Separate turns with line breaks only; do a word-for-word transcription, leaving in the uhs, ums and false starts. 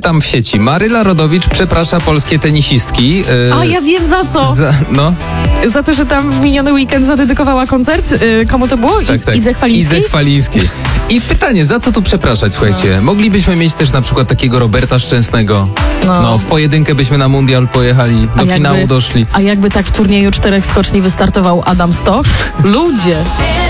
czytam w sieci. Maryla Rodowicz przeprasza polskie tenisistki. Yy,
A ja wiem za co.
za, no.
Za to, że tam w miniony weekend zadedykowała koncert. Yy, komu to było?
Tak, tak.
Idze Chwalińskiej?
Idze Chwalińskiej. I pytanie, za co tu przepraszać, słuchajcie? No. Moglibyśmy mieć też na przykład takiego Roberta Szczęsnego. No, no w pojedynkę byśmy na mundial pojechali, do
jakby,
finału doszli.
A jakby tak w turnieju czterech skoczni wystartował Adam Stoch? Ludzie!